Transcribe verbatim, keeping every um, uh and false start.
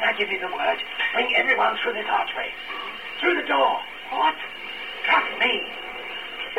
I give you the word, bring everyone through this archway. Through the door. What?